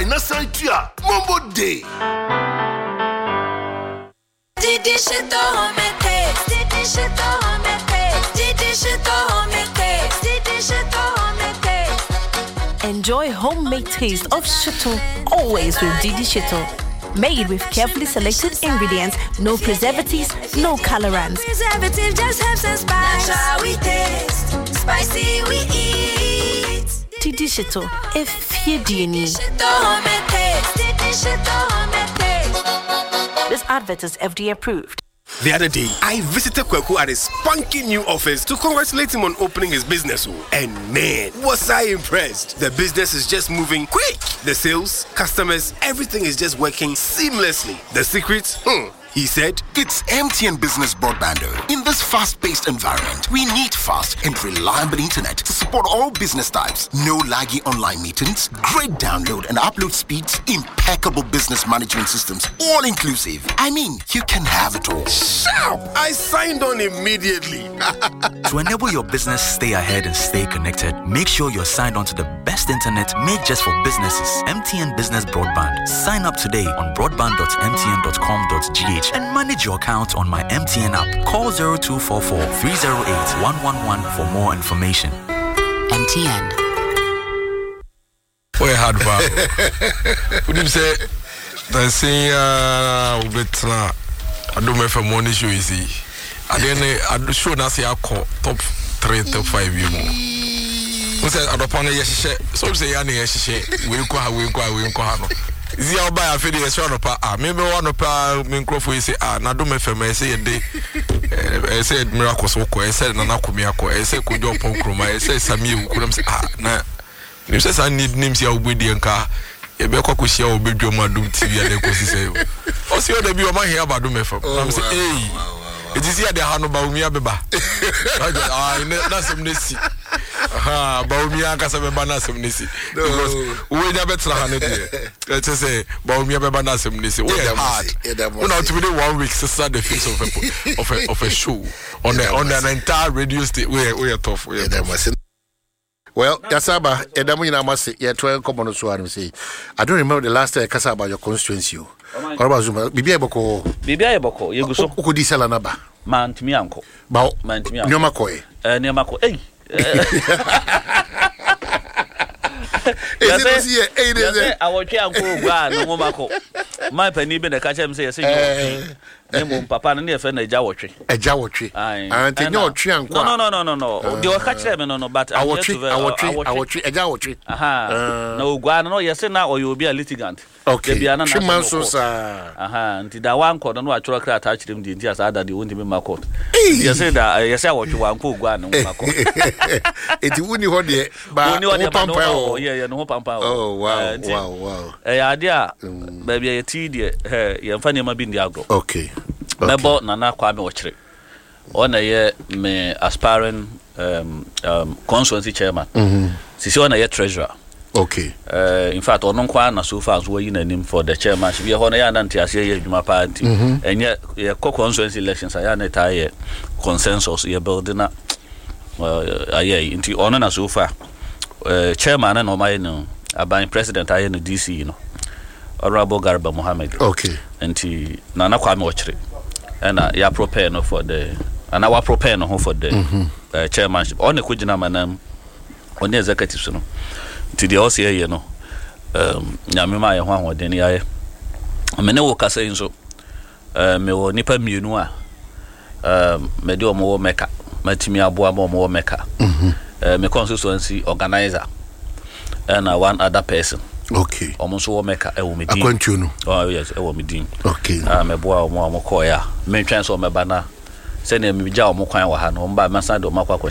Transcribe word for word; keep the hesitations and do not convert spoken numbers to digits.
financial tia Mombo Day. Didi Shito Homete, Didi Shito Homete, Didi Shito Homete, Didi Shito Homete. Enjoy homemade taste of Shito always with Didi Shito. Made with carefully selected ingredients, no preservatives, no colorants. Preservative just helps us spice. That's how we taste. Spicy we eat. Didi Shito, if you do need. This advert is F D A approved. The other day, I visited Kweku at his spunky new office to congratulate him on opening his business. And man, was I impressed. The business is just moving quick. The sales, customers, everything is just working seamlessly. The secret? Hmm. He said, it's M T N Business Broadband. In this fast-paced environment, we need fast and reliable internet to support all business types. No laggy online meetings, great download and upload speeds, impeccable business management systems, all inclusive. I mean, you can have it all. Sharp! I signed on immediately. To enable your business stay ahead and stay connected, make sure you're signed on to the best internet made just for businesses. M T N Business Broadband. Sign up today on broadband dot m t n dot com dot g h and manage your account on my M T N app. Call zero two four four, three zero eight, one one one for more information. M T N. Where hard bar? Would you say the same uh betra I do my for money show easy. I then I do show na say I call top three top five you more. Who said I don't want to yes so say ya na yes we ko ha we ko ha we ko ha no. Zia oba ya fedi yes no pa ah me me one pa me microphone say ah na do me fema say ye dey eh say miracle so ko eh say na na komi akọ eh say ko jo pon kroma eh say sami wu kuram say ah na me say san need names ya obedi nka e be kwa kwhia obedwo ma dum T V ya dey ko si say o si o da bi o ma hia ba do me fem na me say eh it is here the hanu ba umi abeba ah na sem nesi ah ba umi aka se beba na sem nesi because we nya betra hanu dey let's say ba umi abeba na sem nesi we hard we now to be one week sister the face of a of a of a show on the on an entire radio station we we are tough we are tough. Well, Kasaba, Edamu Yamasi, yeah, twelve common so I say. I don't remember the last time I Kasaba about your constituency. What about Zuma? Bibia Boko. Bibia Boko, you go so. Who could sell another? Man to me, uncle. Bow, man to me, Nyomakoi. Uh, Nyamako, eh. Is it here? Eh, is it? I will try and go, Mako. My penny been a catch him say, say, Papa, and near friend a jawatry. A jawatry. I think no tree and no, no, no, no, no. They will catch them, no, no, but I will treat our tree, our tree, a jawatry. Aha, no, Guano, yes, now, or you will be a litigant. Okay, be another man, so, sir. Aha, until that one called on what truck attached him, the Indians other, they won't be my court. You say that, yes, I want you one cool guano. It wouldn't hold it, but no, yeah, no pampa. Oh, wow, wow, wow. A idea, baby, a tea, dear, you're funny, my bin the agro. Okay. Mebo Nana Kwame Ochre. On a year, me aspiring um, um, constituency chairman. Mm-hmm. Sisi on a year treasurer. Okay. Uh, in fact, on Kwana so far as we in him for the chairmanship. We are on a year and as year Juma party. And yet, yeah, constituency elections. I am a consensus. You're building up. Uh, a year into on so far. Uh, chairman and my no, about president. I am a D C. You know, Honorable Garba Mohammed. Okay. And he Nana Kwame Ochre. And uh, ya prepare no for the and our prepare no for the mm-hmm. uh, chairmanship on the kujina manam on the executive no to the O C A you know um nyamema ye ho ahoden ya amene wo kasa nso uh, me wo nipa mienu a um me de omo wo meka matimi aboa mo wo meka mhm uh, me constituency organizer and uh, one other person. Okay. Almost wo meka e wo medin. Akwantu no. Oh yes, e wo medin. Okay. Ah me boa omo omo koya. Me twan so me bana. Se na me gya omo kwan wa ha no mba masa de omo akwa